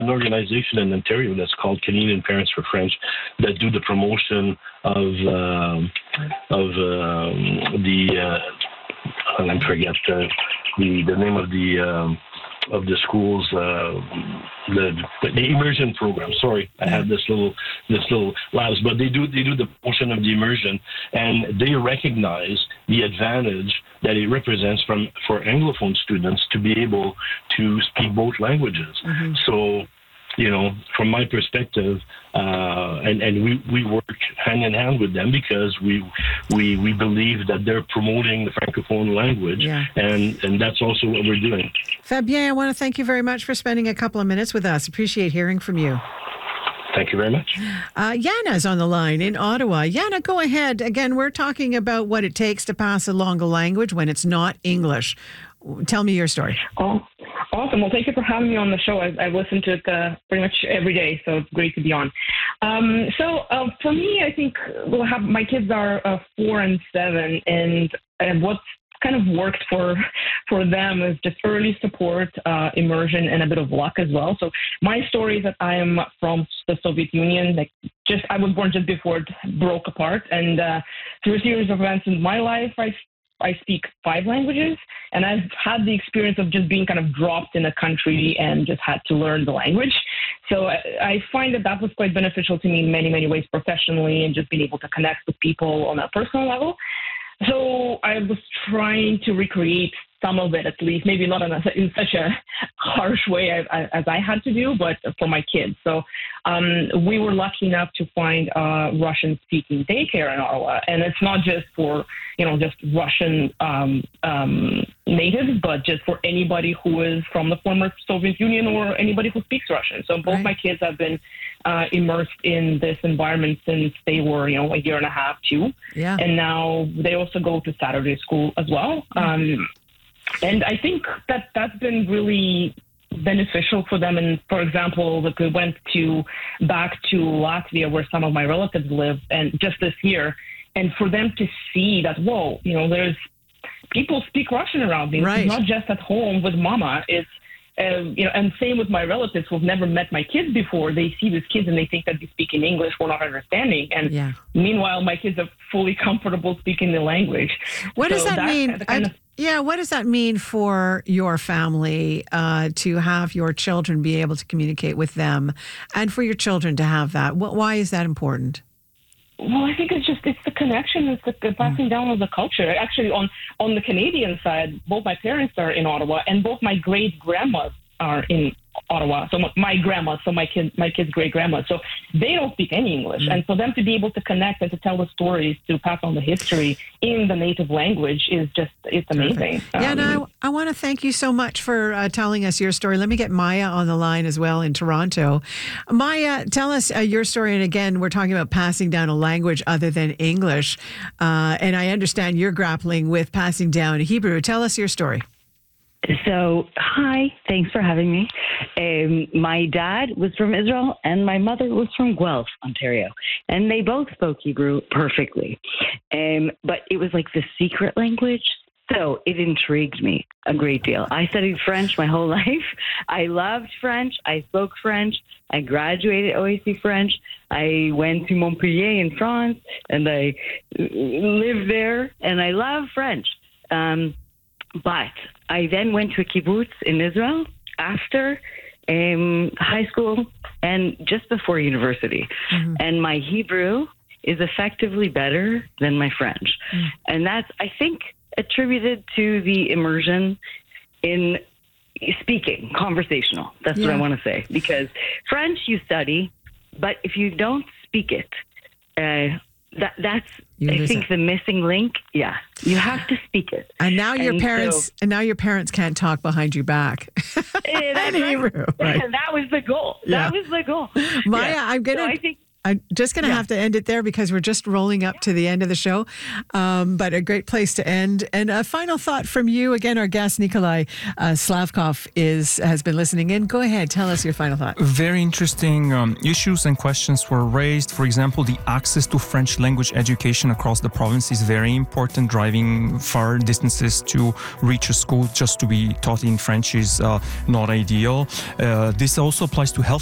an organization in Ontario that's called Canadian Parents for French that do the promotion of the I forget the name of the school's the immersion program. Sorry, I had this little labs, but they do the portion of the immersion, and they recognize the advantage that it represents for Anglophone students to be able to speak both languages. Mm-hmm. So, from my perspective, and we work hand in hand with them because we believe that they're promoting the Francophone language, and that's also what we're doing. Fabien, I want to thank you very much for spending a couple of minutes with us. Appreciate hearing from you. Thank you very much. Yana's on the line in Ottawa. Yana, go ahead. Again, we're talking about what it takes to pass along a language when it's not English. Tell me your story. Oh, awesome. Well, thank you for having me on the show. I listen to it pretty much every day, so it's great to be on. For me, I think my kids are 4 and 7, and what's kind of worked for them is just early support, immersion, and a bit of luck as well. So my story is that I am from the Soviet Union. I was born just before it broke apart, and through a series of events in my life, I speak 5 languages, and I've had the experience of just being kind of dropped in a country and just had to learn the language. So I find that was quite beneficial to me in many, many ways professionally, and just being able to connect with people on a personal level. So I was trying to recreate some of it, at least, maybe not in such a harsh way as I had to do, but for my kids. So we were lucky enough to find a Russian-speaking daycare in Ottawa, and it's not just for just Russian natives, but just for anybody who is from the former Soviet Union or anybody who speaks Russian. So both my kids have been immersed in this environment since they were, a year and a half, 2. Yeah. And now they also go to Saturday school as well. And I think that's been really beneficial for them. And for example, we went back to Latvia where some of my relatives live, and just this year, and for them to see that, whoa, there's people speak Russian around me. Right. It's not just at home with mama. It's and same with my relatives who've never met my kids before. They see these kids and they think that they speak in English, we're not understanding. And meanwhile, my kids are fully comfortable speaking the language. What does that mean? What does that mean for your family to have your children be able to communicate with them, and for your children to have that? Why is that important? Well, I think it's the connection, it's the passing down of the culture. Actually, on the Canadian side, both my parents are in Ottawa, and both my great grandmas are in Ottawa. So my grandma, so my kids' great grandma. So they don't speak any English, and for them to be able to connect and to tell the stories, to pass on the history in the native language it's amazing. I want to thank you so much for telling us your story. Let me get Maya on the line as well in Toronto. Maya, tell us your story. And again, we're talking about passing down a language other than English, and I understand you're grappling with passing down Hebrew. Tell us your story. So, hi, thanks for having me. My dad was from Israel and my mother was from Guelph, Ontario. And they both spoke Hebrew perfectly. But it was like the secret language. So it intrigued me a great deal. I studied French my whole life. I loved French. I spoke French. I graduated OAC French. I went to Montpellier in France and I lived there and I love French. But I then went to a kibbutz in Israel after high school and just before university. Mm-hmm. And my Hebrew is effectively better than my French. Mm-hmm. And that's, I think, attributed to the immersion in speaking, conversational. That's what I want to say. Because French you study, but if you don't speak it, that's I think the missing link. Yeah, you have to speak it. And now your parents can't talk behind your back. That's Hebrew, right? That was the goal. Yeah. That was the goal. Maya, I'm gonna. I'm just going to have to end it there because we're just rolling up to the end of the show. But a great place to end. And a final thought from you. Again, our guest, Nikolai Slavkov, has been listening in. Go ahead. Tell us your final thought. Very interesting issues and questions were raised. For example, the access to French language education across the province is very important. Driving far distances to reach a school just to be taught in French is not ideal. This also applies to health